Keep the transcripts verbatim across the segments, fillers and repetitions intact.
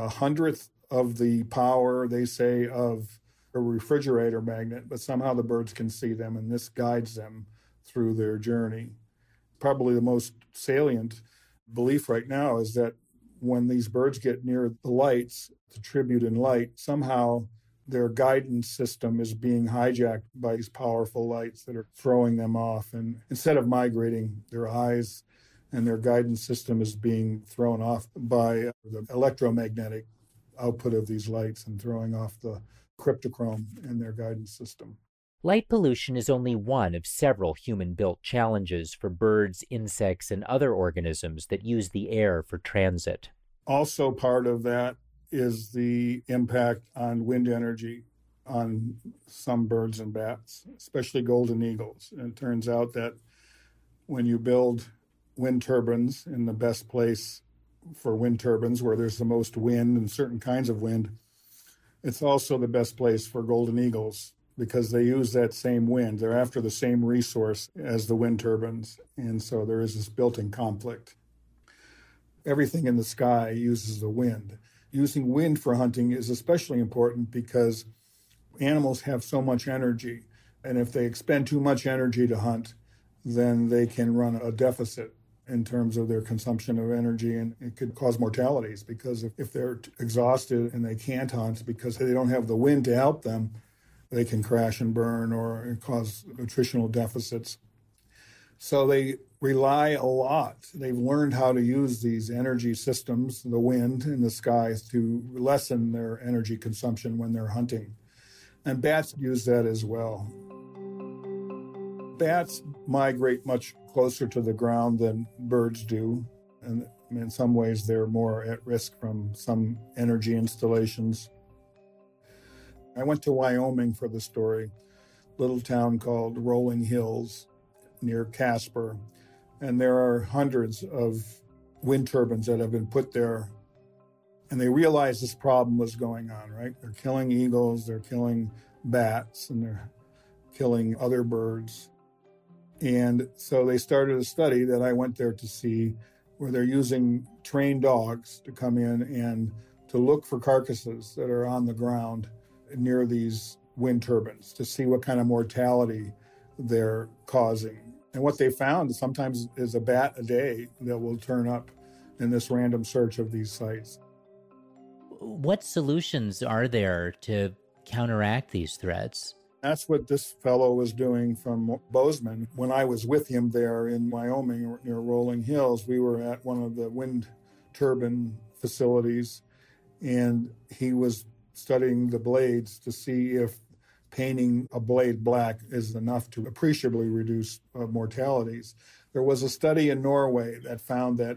hundredth of the power, they say, of a refrigerator magnet, but somehow the birds can see them, and this guides them through their journey. Probably the most salient belief right now is that when these birds get near the lights, the tribute in light, somehow their guidance system is being hijacked by these powerful lights that are throwing them off. And instead of migrating, their eyes and their guidance system is being thrown off by the electromagnetic output of these lights and throwing off the cryptochrome in their guidance system. Light pollution is only one of several human-built challenges for birds, insects, and other organisms that use the air for transit. Also part of that is the impact on wind energy on some birds and bats, especially golden eagles. And it turns out that when you build wind turbines in the best place for wind turbines, where there's the most wind and certain kinds of wind, it's also the best place for golden eagles because they use that same wind. They're after the same resource as the wind turbines, and so there is this built-in conflict. Everything in the sky uses the wind. Using wind for hunting is especially important because animals have so much energy, and if they expend too much energy to hunt, then they can run a deficit in terms of their consumption of energy, and it could cause mortalities because if, if they're exhausted and they can't hunt because they don't have the wind to help them, they can crash and burn or cause nutritional deficits. So they rely a lot. They've learned how to use these energy systems, the wind in the sky, to lessen their energy consumption when they're hunting. And bats use that as well. Bats migrate much closer to the ground than birds do. And in some ways, they're more at risk from some energy installations. I went to Wyoming for the story, a little town called Rolling Hills near Casper. And there are hundreds of wind turbines that have been put there. And they realized this problem was going on, right? They're killing eagles, they're killing bats, and they're killing other birds. And so they started a study that I went there to see where they're using trained dogs to come in and to look for carcasses that are on the ground near these wind turbines to see what kind of mortality they're causing. And what they found sometimes is a bat a day that will turn up in this random search of these sites. What solutions are there to counteract these threats? That's what this fellow was doing from Bozeman. When I was with him there in Wyoming near Rolling Hills, we were at one of the wind turbine facilities, and he was studying the blades to see if painting a blade black is enough to appreciably reduce uh, mortalities. There was a study in Norway that found that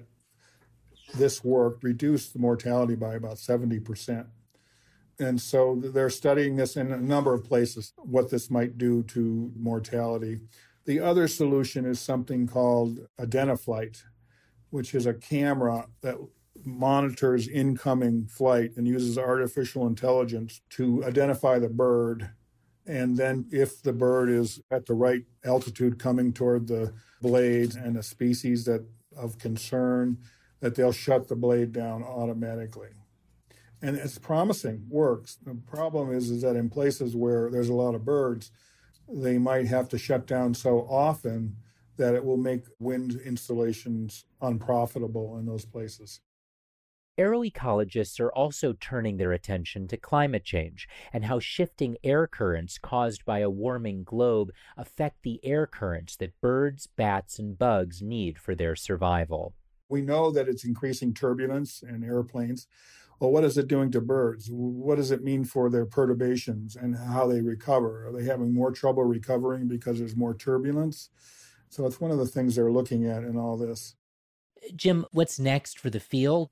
this work reduced the mortality by about seventy percent. And so they're studying this in a number of places, what this might do to mortality. The other solution is something called Identiflight, which is a camera that monitors incoming flight and uses artificial intelligence to identify the bird. And then if the bird is at the right altitude coming toward the blade and a species that of concern, that they'll shut the blade down automatically. And it's promising, works. The problem is, is that in places where there's a lot of birds, they might have to shut down so often that it will make wind installations unprofitable in those places. Aeroecologists are also turning their attention to climate change and how shifting air currents caused by a warming globe affect the air currents that birds, bats, and bugs need for their survival. We know that it's increasing turbulence in airplanes. Well, what is it doing to birds? What does it mean for their perturbations and how they recover? Are they having more trouble recovering because there's more turbulence? So it's one of the things they're looking at in all this. Jim, what's next for the field?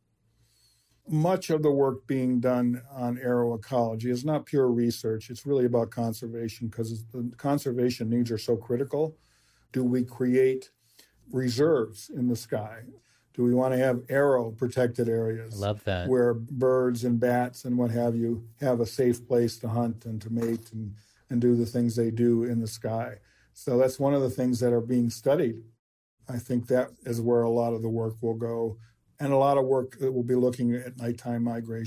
Much of the work being done on aeroecology is not pure research. It's really about conservation because the conservation needs are so critical. Do we create reserves in the sky? Do we want to have aero-protected areas? I love that. Where birds and bats and what have you have a safe place to hunt and to mate and, and do the things they do in the sky. So that's one of the things that are being studied. I think that is where a lot of the work will go. And a lot of work that will be looking at nighttime migration.